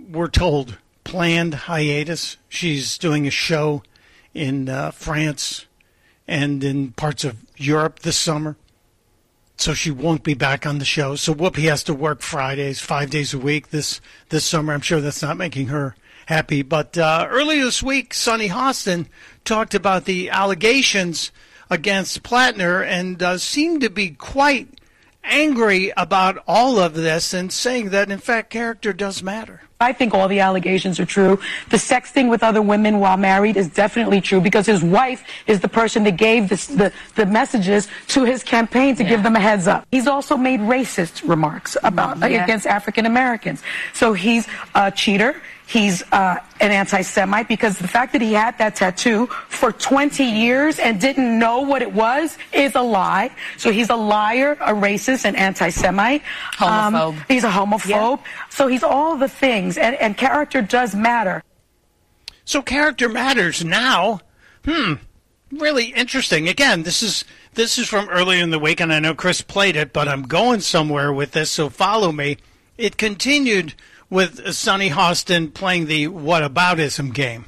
we're told, planned hiatus. She's doing a show in France and in parts of Europe this summer. So she won't be back on the show. So Whoopi has to work Fridays, 5 days a week this summer. I'm sure that's not making her happy. But earlier this week, Sunny Hostin talked about the allegations against Plattner and seemed to be quite angry about all of this and saying that, in fact, character does matter. I think all the allegations are true. The sexting with other women while married is definitely true because his wife is the person that gave the messages to his campaign to give them a heads up. He's also made racist remarks about against African Americans. So he's a cheater. He's an anti-Semite because the fact that he had that tattoo for 20 years and didn't know what it was is a lie. So he's a liar, a racist, an anti-Semite. Homophobe. He's a homophobe. Yeah. So he's all the things, and character does matter. So character matters now. Really interesting. Again, this is from earlier in the week, and I know Chris played it, but I'm going somewhere with this, so follow me. It continued with Sunny Hostin playing the whataboutism game.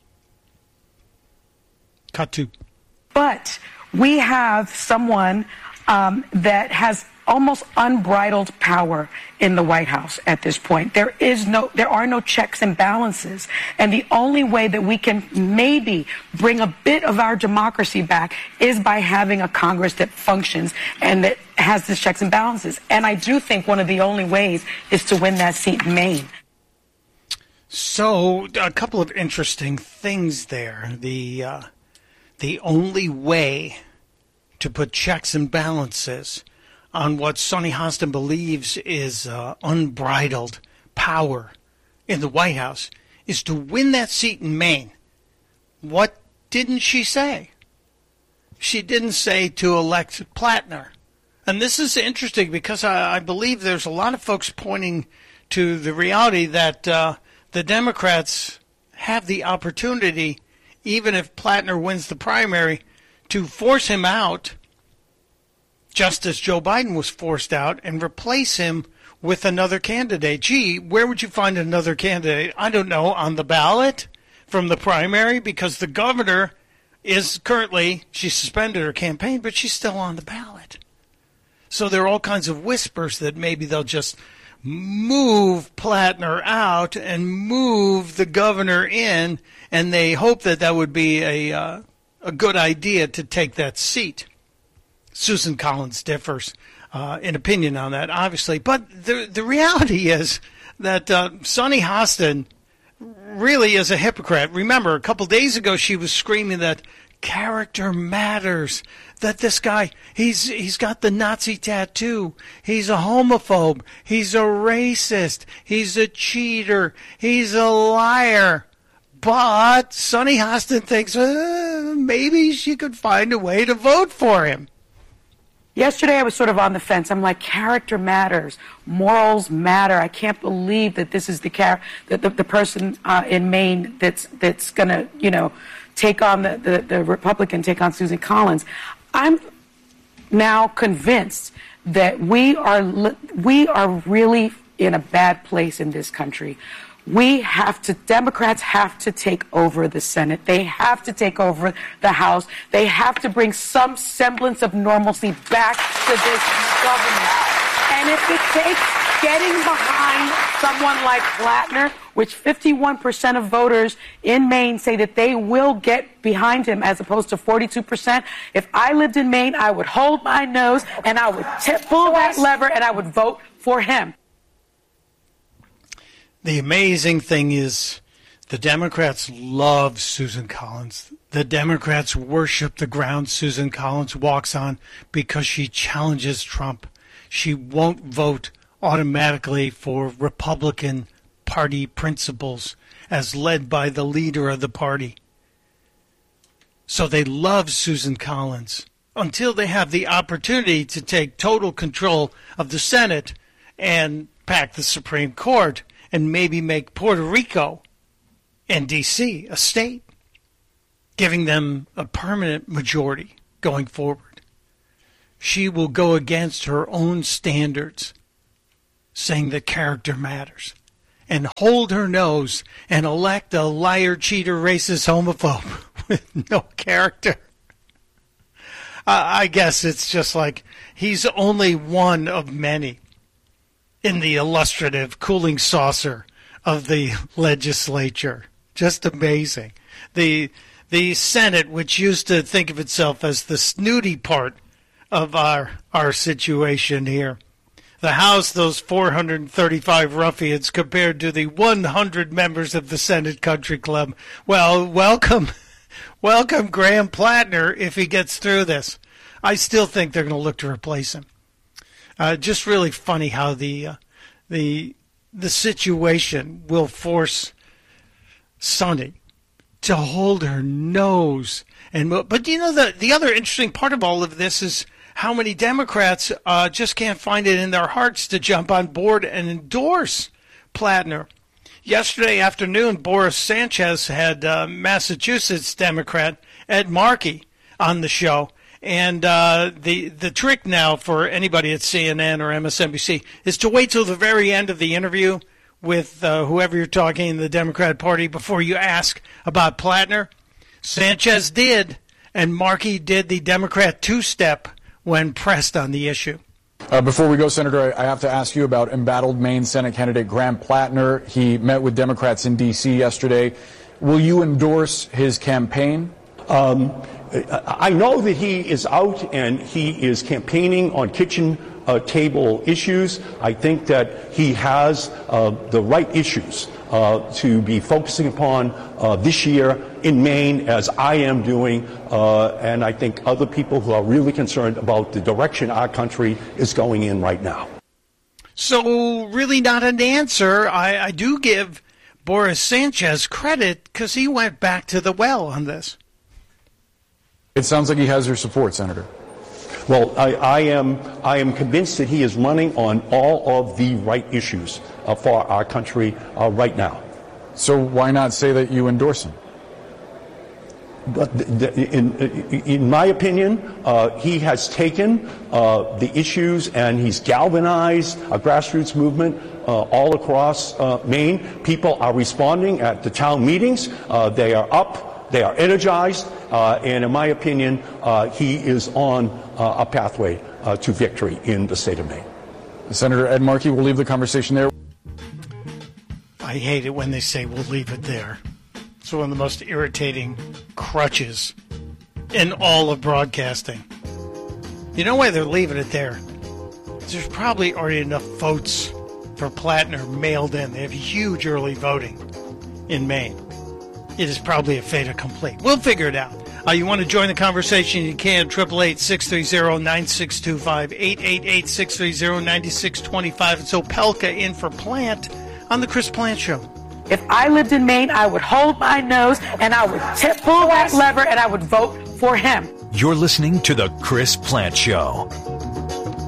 Cut to. But we have someone that has almost unbridled power in the White House at this point. There are no checks and balances. And the only way that we can maybe bring a bit of our democracy back is by having a Congress that functions and that has the checks and balances. And I do think one of the only ways is to win that seat in Maine. So a couple of interesting things there. The only way to put checks and balances on what Sunny Hostin believes is unbridled power in the White House is to win that seat in Maine. What didn't she say? She didn't say to elect Plattner. And this is interesting because I believe there's a lot of folks pointing to the reality that the Democrats have the opportunity, even if Plattner wins the primary, to force him out, just as Joe Biden was forced out, and replace him with another candidate. Gee, where would you find another candidate? I don't know, on the ballot from the primary, because the governor is currently, she suspended her campaign, but she's still on the ballot. So there are all kinds of whispers that maybe they'll just move Plattner out and move the governor in, and they hope that that would be a good idea to take that seat. Susan Collins differs in opinion on that, obviously. But the reality is that Sunny Hostin really is a hypocrite. Remember, a couple days ago she was screaming that character matters, that this guy, he's got the Nazi tattoo, he's a homophobe, he's a racist, he's a cheater, he's a liar. But Sunny Hostin thinks maybe she could find a way to vote for him. Yesterday I was sort of on the fence. I'm like, character matters. Morals matter. I can't believe that this is the person in Maine that's going to, take on the Republican, take on Susan Collins. I'm now convinced that we are really in a bad place in this country. Democrats have to take over the Senate. They have to take over the House. They have to bring some semblance of normalcy back to this government. And if it takes getting behind someone like Plattner, which 51% of voters in Maine say that they will get behind him as opposed to 42%, if I lived in Maine, I would hold my nose and I would pull that lever and I would vote for him. The amazing thing is the Democrats love Susan Collins. The Democrats worship the ground Susan Collins walks on because she challenges Trump. She won't vote automatically for Republican Party principles as led by the leader of the party. So they love Susan Collins until they have the opportunity to take total control of the Senate and pack the Supreme Court and maybe make Puerto Rico and D.C. a state, giving them a permanent majority going forward. She will go against her own standards, saying that character matters. and hold her nose and elect a liar, cheater, racist, homophobe with no character. I guess it's just like he's only one of many in the illustrative cooling saucer of the legislature. Just amazing. The Senate, which used to think of itself as the snooty part of our situation here. The House, those 435 ruffians compared to the 100 members of the Senate Country Club. Well, welcome Graham Plattner if he gets through this. I still think they're going to look to replace him. Just really funny how the situation will force Sonny to hold her nose. But you know, the other interesting part of all of this is how many Democrats just can't find it in their hearts to jump on board and endorse Plattner. Yesterday afternoon, Boris Sanchez had Massachusetts Democrat Ed Markey on the show. And the trick now for anybody at CNN or MSNBC is to wait till the very end of the interview with whoever you're talking in the Democrat Party before you ask about Plattner. Sanchez did, and Markey did the Democrat two-step when pressed on the issue. Before we go, Senator, I have to ask you about embattled Maine Senate candidate Graham Plattner. He met with Democrats in D.C. yesterday. Will you endorse his campaign? I know that he is out and he is campaigning on kitchen table issues. I think that he has the right issues to be focusing upon this year in Maine, as I am doing, and I think other people who are really concerned about the direction our country is going in right now. So really not an answer. I do give Boris Sanchez credit because he went back to the well on this. It sounds like he has your support, Senator. Well, I am convinced that he is running on all of the right issues for our country right now. So why not say that you endorse him? But in my opinion, he has taken the issues and he's galvanized a grassroots movement all across Maine. People are responding at the town meetings. They are up. They are energized. And in my opinion, he is on a pathway to victory in the state of Maine. Senator Ed Markey, we'll leave the conversation there. I hate it when they say we'll leave it there. It's one of the most irritating crutches in all of broadcasting. You know why they're leaving it there? There's probably already enough votes for Plattner mailed in. They have huge early voting in Maine. It is probably a fait accompli. We'll figure it out. You want to join the conversation, you can. 888-630-9625, 888-630-9625. It's Opelka in for Plant on the Chris Plant Show. If I lived in Maine, I would hold my nose and I would pull that lever and I would vote for him. You're listening to the Chris Plant Show.